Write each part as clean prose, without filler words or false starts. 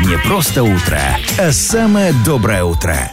Не просто утро, а самое доброе утро.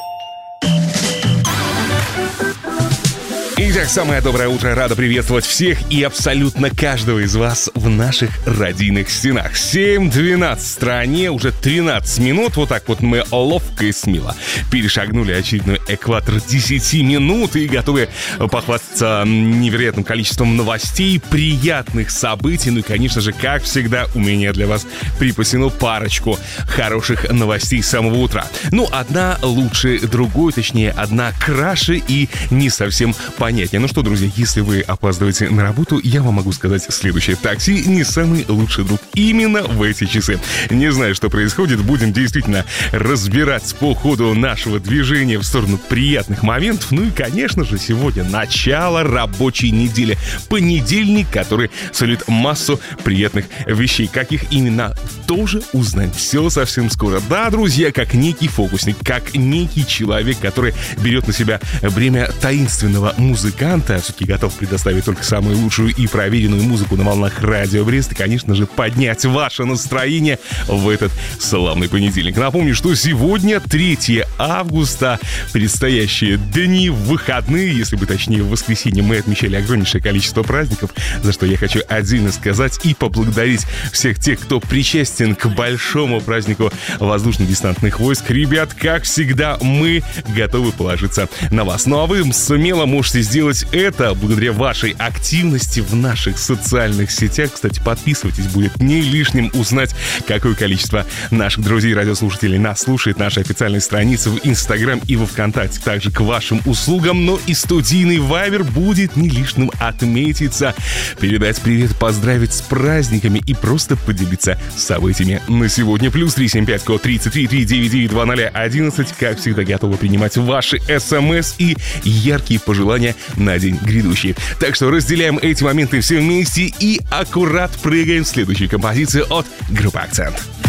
Итак, самое доброе утро. Рада приветствовать всех и абсолютно каждого из вас в наших радийных стенах. 7:12 в стране, уже 13 минут. Вот так вот мы ловко и смело перешагнули очередной экватор 10 минут и готовы похвастаться невероятным количеством новостей, приятных событий. Ну и, конечно же, как всегда, у меня для вас припасено парочку хороших новостей с самого утра. Ну, одна лучше другой, точнее, одна краше и не совсем понятнее. Ну что, друзья, если вы опаздываете на работу, я вам могу сказать следующее. Такси не самый лучший друг именно в эти часы. Не знаю, что происходит, будем действительно разбирать по ходу нашего движения в сторону приятных моментов. Ну и, конечно же, сегодня начало рабочей недели. Понедельник, который сулит массу приятных вещей. Каких именно, тоже узнаем все совсем скоро. Да, друзья, как некий фокусник, как некий человек, который берет на себя бремя таинственного музыканта, все-таки готов предоставить только самую лучшую и проверенную музыку на волнах Радио Брест и, конечно же, поднять ваше настроение в этот славный понедельник. Напомню, что сегодня 3 августа, предстоящие дни, выходные, если бы точнее в воскресенье, мы отмечали огромнейшее количество праздников, за что я хочу отдельно сказать и поблагодарить всех тех, кто причастен к большому празднику воздушно-десантных войск. Ребят, как всегда, мы готовы положиться на вас. Ну а вы смело можете сделать это благодаря вашей активности в наших социальных сетях. Кстати, подписывайтесь, будет не лишним узнать, какое количество наших друзей, радиослушателей нас слушает. Наши официальные страницы в Инстаграм и во Вконтакте также к вашим услугам, но и студийный Вайбер будет не лишним отметиться, передать привет, поздравить с праздниками и просто поделиться событиями на сегодня. Плюс 375 код 33 399 2011. Как всегда, готовы принимать ваши СМС и яркие пожелания на день грядущий. Так что разделяем эти моменты все вместе и аккурат прыгаем в следующую композицию от группы «Акцент».